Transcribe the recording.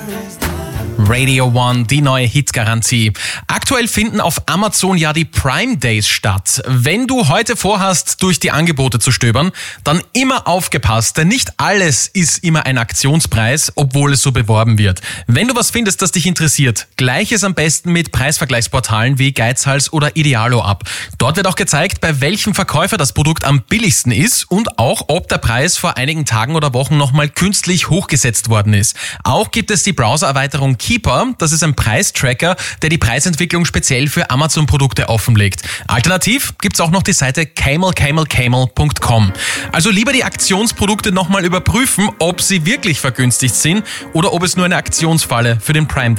Radio One, die neue Hitgarantie. Aktuell finden auf Amazon ja die Prime Days statt. Wenn du heute vorhast, durch die Angebote zu stöbern, dann immer aufgepasst, denn nicht alles ist immer ein Aktionspreis, obwohl es so beworben wird. Wenn du was findest, das dich interessiert, gleich es am besten mit Preisvergleichsportalen wie Geizhals oder Idealo ab. Dort wird auch gezeigt, bei welchem Verkäufer das Produkt am billigsten ist und auch, ob der Preis vor einigen Tagen oder Wochen nochmal künstlich hochgesetzt worden ist. Auch gibt es die Browsererweiterung Keeper. Das ist ein Preistracker, der die Preisentwicklung speziell für Amazon-Produkte offenlegt. Alternativ gibt's auch noch die Seite camel.com. Also lieber die Aktionsprodukte nochmal überprüfen, ob sie wirklich vergünstigt sind oder ob es nur eine Aktionsfalle für den Prime Day